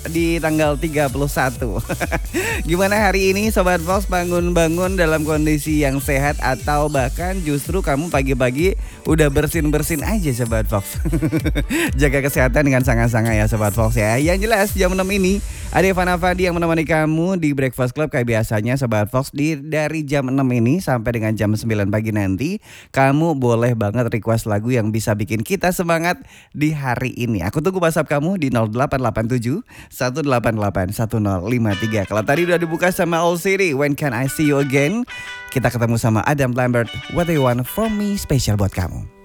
di tanggal 31. Gimana hari ini Sobat Fox, bangun-bangun dalam kondisi yang sehat atau bahkan justru kamu pagi-pagi udah bersin-bersin aja Sobat Fox. Jaga kesehatan dengan sangat-sangat ya Sobat Fox ya. Yang jelas jam 6 ini ada Evan Afandi yang menemani kamu di Breakfast Club kayak biasanya Sobat Fox. Dari jam 6 ini sampai dengan jam 9 pagi nanti kamu boleh banget request lagu yang bisa bikin kita semangat di hari ini. Aku tunggu WhatsApp kamu di 0887 188 1053. Kalau tadi udah dibuka sama Old City, When Can I See You Again, kita ketemu sama Adam Lambert, What Do You Want From Me, spesial buat kamu.